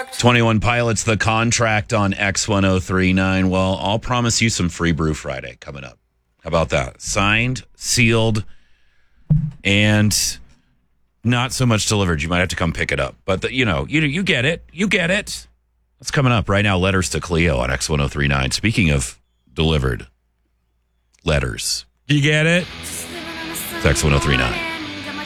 21 Pilots, The Contract on X1039. Well, I'll promise you some free Brew Friday coming up. How about that? Signed, sealed, and not so much delivered. You might have to come pick it up. But, you get it. You get it. That's coming up right now. Letters to Cleo on X1039. Speaking of delivered letters. You get it? It's X1039.